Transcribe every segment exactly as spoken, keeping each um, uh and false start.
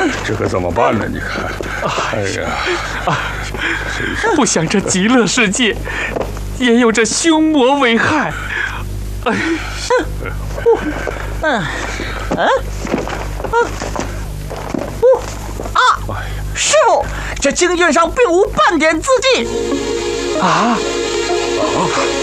这可怎么办呢？你看，哎呀， 不想这极乐世界也有这凶魔为害。哎， 嗯嗯嗯啊！师傅，这经卷上并无半点字迹。 啊？ 啊？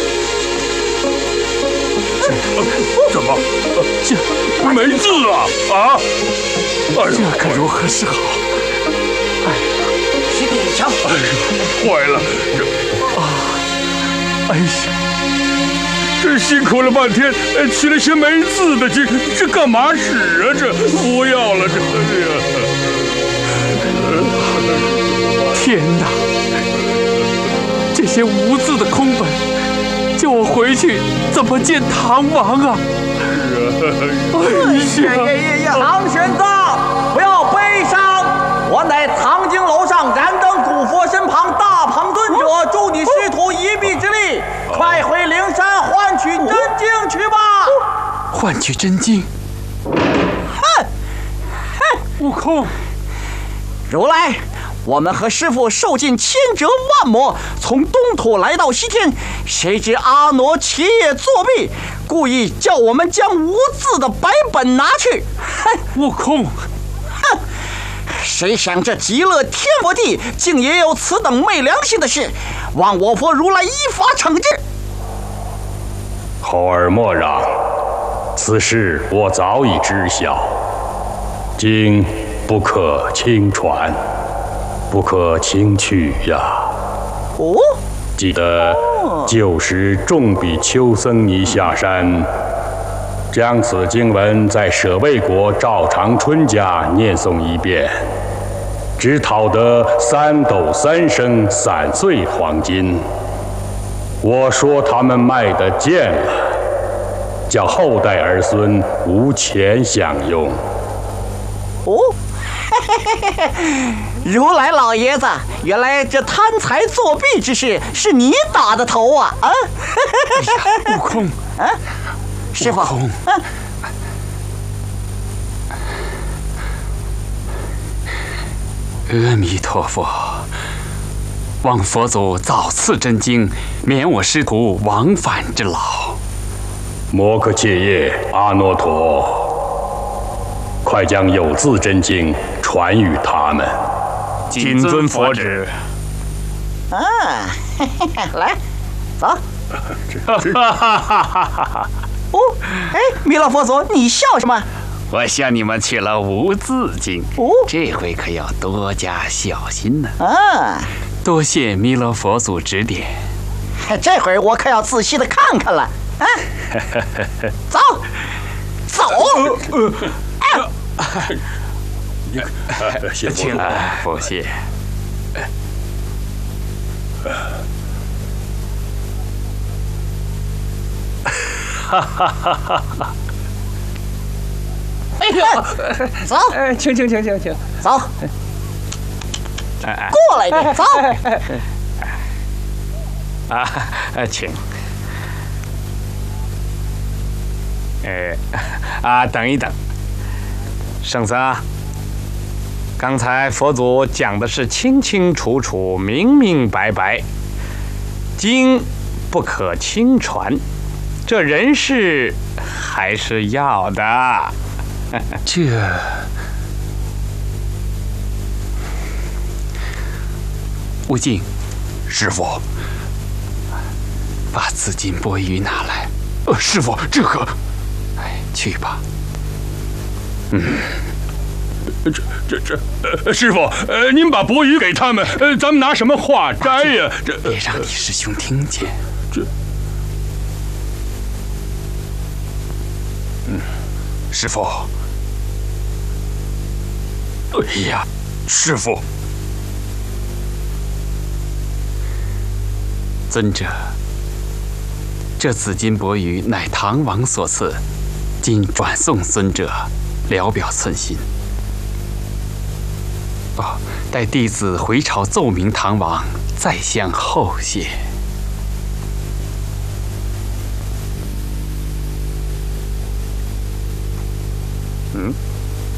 怎么？ 这没字啊！啊！ 这可如何是好？ 哎，去点上！ 哎呦，坏了！这啊！哎呀， 这辛苦了半天，取了些没字的经，这干嘛使啊？这不要了！这哎呀！ 天哪！这些无字的空本，叫我回去怎么见唐王啊？ 哎呀！唐玄奘，不要悲伤，我乃藏经楼上燃灯古佛身旁大鹏尊者，助你师徒一臂之力，快回灵山换取真经去吧。 换取真经？ 哼！哼！ 悟空， 如来。我们和师父受尽千折万磨，从东土来到西天，谁知阿傩起夜作弊，故意叫我们将无字的白本拿去。哼！ 悟空， 哼！谁想这极乐天佛地竟也有此等昧良心的事，望我佛如来依法惩治。 猴儿莫让，此事我早已知晓，经不可轻传。不可轻去呀！ 哦， 记得旧时众比丘僧尼下山，将此经文在舍卫国赵长春家念诵一遍，只讨得三斗三升散碎黄金。我说他们卖得贱了，叫后代儿孙无钱享用。 哦。如来老爷子，原来这贪财作弊之事是你打的头啊！啊！ 哎呀，悟空， 啊，师父， 悟空， 啊， 阿弥陀佛，望佛祖早赐真经，免我师徒往返之劳。 摩诃切叶阿耨陀。快将有字真经传与他们。 谨遵佛旨。 啊，嘿嘿嘿，来，走。哦，哎，弥勒佛祖，你笑什么？ 我向你们取了无字经， 哦， 这回可要多加小心呢。 啊， 多谢弥勒佛祖指点。 这回我可要仔细的看看了。啊，走，走。 呃谢佛祖， 不谢。哈哈哈哈哈！ 哎呀，走， 哎，请请请请请， 走， 哎， 过来一点，走。 啊，请。哎，啊，等一等。圣僧啊，刚才佛祖讲的是清清楚楚、明明白白，经不可轻传，这人事还是要的。 这悟净，师傅，把紫金钵盂拿来。呃，师傅，这个，哎，去吧。嗯， 这这这，呃，师傅，呃，您把钵盂给他们，呃，咱们拿什么化斋呀？这别让李师兄听见。 这， 嗯，师傅。哎呀，师傅，尊者，这紫金钵盂乃唐王所赐，今转送尊者。聊表寸心。哦，待弟子回朝奏明唐王，再相后谢。嗯。